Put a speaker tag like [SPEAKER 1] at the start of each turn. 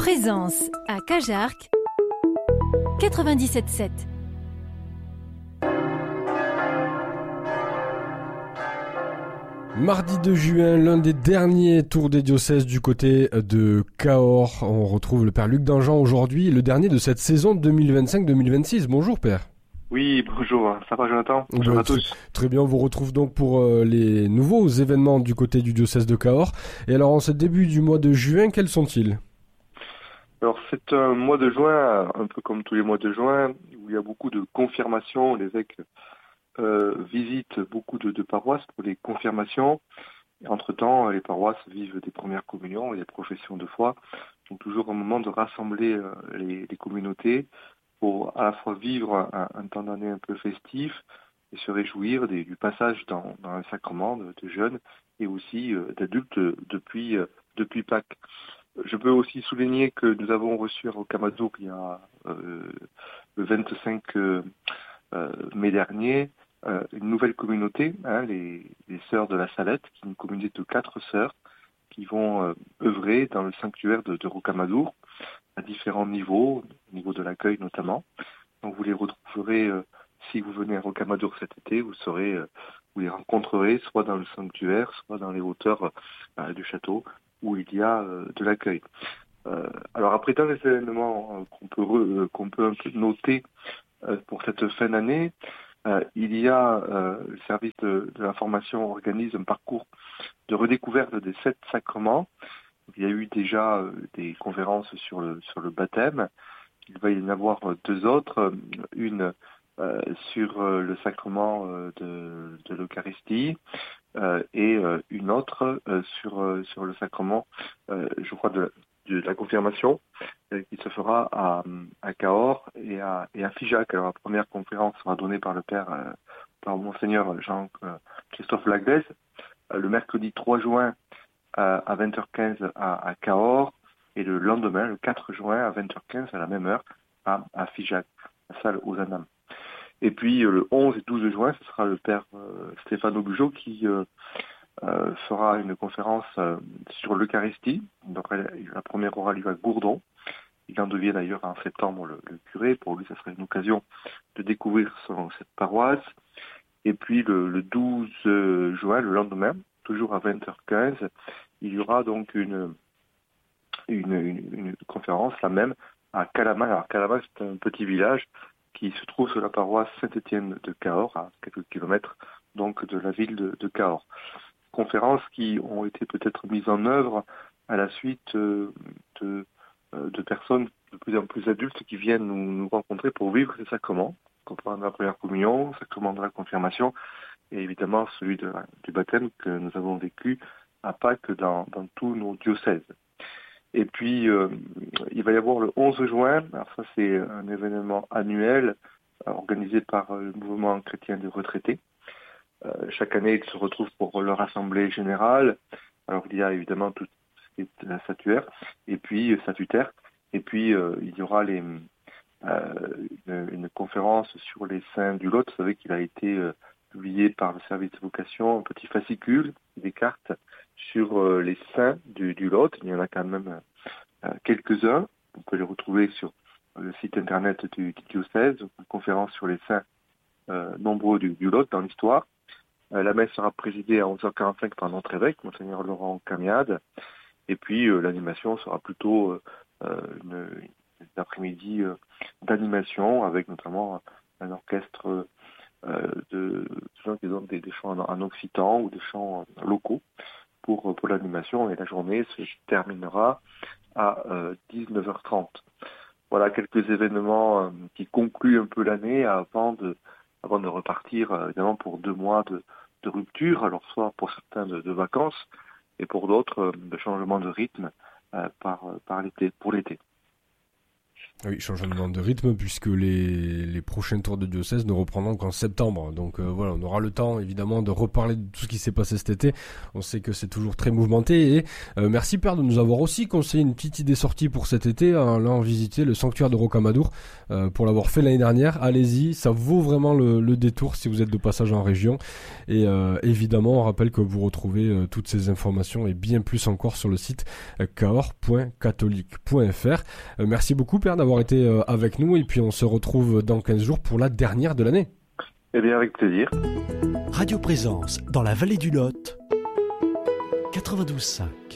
[SPEAKER 1] Présence à Cajarc 97.7.
[SPEAKER 2] Mardi 2 juin, l'un des derniers tours des diocèses du côté de Cahors. On retrouve le Père Luc Danjean aujourd'hui, le dernier de cette saison 2025-2026. Bonjour Père.
[SPEAKER 3] Oui, bonjour, ça va Jonathan? Bonjour à tous.
[SPEAKER 2] Très bien, on vous retrouve donc pour les nouveaux événements du côté du diocèse de Cahors. Et alors en ce début du mois de juin, quels sont-ils?
[SPEAKER 3] Alors c'est un mois de juin, un peu comme tous les mois de juin, où il y a beaucoup de confirmations. Les évêques visitent beaucoup de paroisses pour les confirmations. Et entre-temps, les paroisses vivent des premières communions et des professions de foi. Donc toujours un moment de rassembler les communautés pour à la fois vivre un temps d'année un peu festif et se réjouir du passage dans un sacrement de jeunes et aussi d'adultes depuis Pâques. Je peux aussi souligner que nous avons reçu à Rocamadour il y a le 25 mai dernier une nouvelle communauté, les Sœurs de la Salette, qui est une communauté de 4 sœurs qui vont œuvrer dans le sanctuaire de Rocamadour à différents niveaux, au niveau de l'accueil notamment. Donc vous les retrouverez si vous venez à Rocamadour cet été, vous les rencontrerez soit dans le sanctuaire, soit dans les hauteurs du château où il y a de l'accueil. Alors après dans les événements qu'on peut un peu noter pour cette fin d'année, il y a le service de l'information organise un parcours de redécouverte des 7 sacrements. Il y a eu déjà des conférences sur le baptême. Il va y en avoir 2 autres, une sur le sacrement de l'Eucharistie et une autre sur le sacrement, je crois, de la confirmation, qui se fera à Cahors et à Figeac. Alors la première conférence sera donnée par par Monseigneur Jean-Christophe Lagrèze, le mercredi 3 juin à 20h15 à Cahors, et le lendemain, le 4 juin à 20h15 à la même heure à Figeac, la salle aux Anames. Et puis le 11 et 12 juin, ce sera le Père Stéphane Aubugeot qui fera une conférence sur l'Eucharistie. Donc la première aura lieu à Gourdon. Il en devient d'ailleurs en septembre le curé. Pour lui, ça serait une occasion de découvrir cette paroisse. Et puis le 12 juin, le lendemain, toujours à 20h15, il y aura donc une conférence, la même, à Calaman. Alors Calaman, c'est un petit village qui se trouve sur la paroisse Saint-Étienne de Cahors, à quelques kilomètres donc de la ville de Cahors. Conférences qui ont été peut-être mises en œuvre à la suite de personnes de plus en plus adultes qui viennent nous rencontrer pour vivre ces sacrements, comprendre la première communion, le sacrement de la confirmation, et évidemment celui du baptême que nous avons vécu à Pâques dans tous nos diocèses. Et puis, il va y avoir le 11 juin, alors ça c'est un événement annuel organisé par le mouvement chrétien des retraités. Chaque année, ils se retrouvent pour leur assemblée générale. Alors il y a évidemment tout ce qui est la statutaire, et puis il y aura une conférence sur les saints du Lot. Vous savez qu'il a été publié par le service de vocation, un petit fascicule, des cartes sur les saints du Lot. Il y en a quand même quelques-uns. On peut les retrouver sur le site internet du diocèse, une conférence sur les saints nombreux du Lot dans l'histoire. La messe sera présidée à 11h45 par notre évêque, Monseigneur Laurent Camiade. Et puis l'animation sera plutôt une après-midi d'animation avec notamment un orchestre de gens qui donnent des chants en occitan ou des chants locaux pour l'animation, et la journée se terminera à 19h30. Voilà quelques événements qui concluent un peu l'année avant de repartir évidemment pour 2 mois de rupture, alors soit pour certains de vacances et pour d'autres de changement de rythme pour l'été.
[SPEAKER 2] Oui, changement de rythme puisque les prochains tours de diocèse ne reprendront qu'en septembre. Donc voilà, on aura le temps évidemment de reparler de tout ce qui s'est passé cet été. On sait que c'est toujours très mouvementé et merci Père de nous avoir aussi conseillé une petite idée sortie pour cet été en allant visiter le sanctuaire de Rocamadour pour l'avoir fait l'année dernière. Allez-y, ça vaut vraiment le détour si vous êtes de passage en région. Et évidemment, on rappelle que vous retrouvez toutes ces informations et bien plus encore sur le site cahors.catholique.fr. Merci beaucoup Père d'avoir été avec nous et puis on se retrouve dans 15 jours pour la dernière de l'année.
[SPEAKER 3] Eh bien, avec plaisir.
[SPEAKER 4] Radio Présence dans la vallée du Lot, 92.5.